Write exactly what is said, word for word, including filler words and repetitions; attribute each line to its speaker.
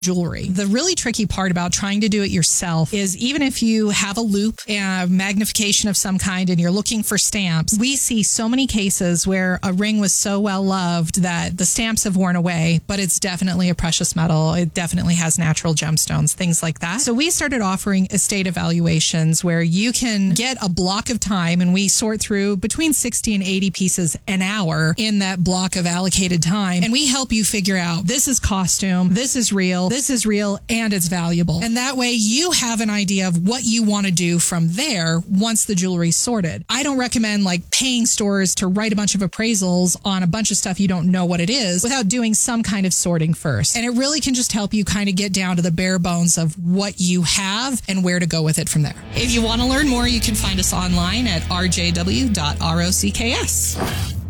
Speaker 1: jewelry. The really tricky part about trying to do it yourself is even if you have a loop and magnification of some kind and you're looking for stamps, we see so many cases where a ring was so well loved that the stamps have worn away, but it's definitely a precious metal. It definitely has natural gemstones, things like that. So we started offering estate evaluations where you can get a block of time, and we sort through between sixty and eighty pieces an hour in that block of allocated time. And we help you figure out this is costume, this is real, this is real, and it's valuable. And that way you have an idea of what you want to do from there once the jewelry's sorted. I don't recommend like paying stores to write a bunch of appraisals on a bunch of stuff you don't know what it is without doing some kind of sorting first. And it really can just help you kind of get down to the bare bones of what you have and where to go with it from there. If you want to learn more, you can find us online at r j w dot rocks.